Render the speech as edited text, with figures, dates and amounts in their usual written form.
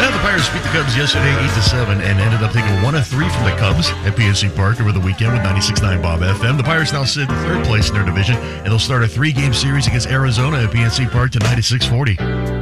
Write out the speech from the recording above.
The Pirates beat the Cubs yesterday 8-7 and ended up taking 1 of 3 from the Cubs at PNC Park over the weekend with 96.9 Bob FM. The Pirates now sit in third place in their division, and they'll start a 3-game series against Arizona at PNC Park tonight at 6:40.